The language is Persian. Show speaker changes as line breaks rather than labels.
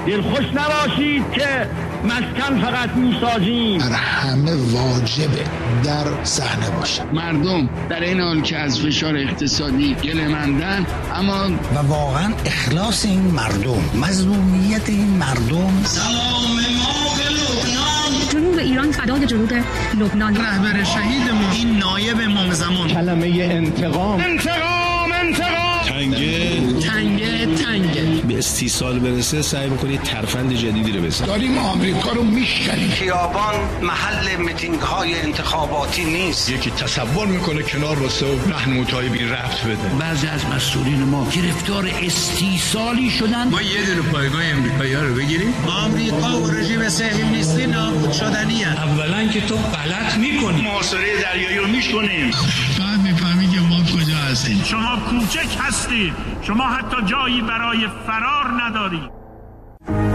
دلخوش نباشید که مسکن فقط میسازیم.
بر همه واجبه در صحنه باشه.
مردم در این حال که از فشار اقتصادی گله‌مندن، اما
و واقعا اخلاص این مردم، مظلومیت این مردم.
سلام ما به لبنان.
جنوب ایران فدای جنوب لبنان.
رهبر شهیدمون این نایب امام زمان.
کلمه انتقام.
تنگه
به استیصال برسه سعی میکنید ترفند جدیدی رو بزنید.
داریم آمریکا رو میشکنیم.
خیابان محل میتینگ های انتخاباتی نیست.
یکی تصور میکنه کنار واسه و راهنمایی بی ربط بده.
بعضی از مسئولین ما گرفتار استیصالی شدن.
ما یه دونه پایگاه امریکایی‌ها رو بگیریم.
آمریکا و رژیم صهیونیستی نابود شدنیه.
اولا که تو غلط میکنی.
محاصره دریایی رو میکنیم.
بعد میفهمی که ما کجا هستیم.
شما کوچک هستید. شما حتی جایی برای فرار ندارید.